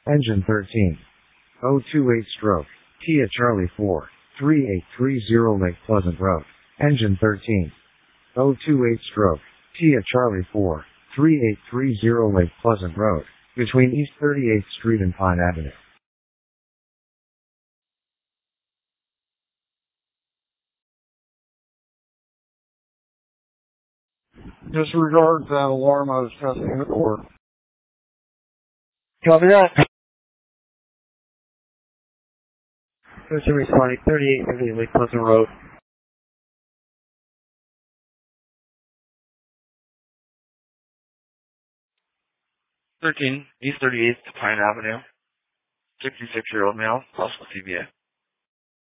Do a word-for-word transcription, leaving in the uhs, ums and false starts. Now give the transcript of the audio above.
Engine thirteen. oh two eight stroke. Kia Charlie four. three eight three zero Lake Pleasant Road. Engine thirteen. oh two eight stroke. Kia Charlie four. three eight three zero Lake Pleasant Road. Between East thirty-eighth Street and Pine Avenue. Disregard that alarm I was testing it for. Copy that. Person responding thirty-eight fifty Lake Pleasant Road. thirteen, East thirty-eighth to Pine Avenue. sixty-six-year-old male, possible C B A.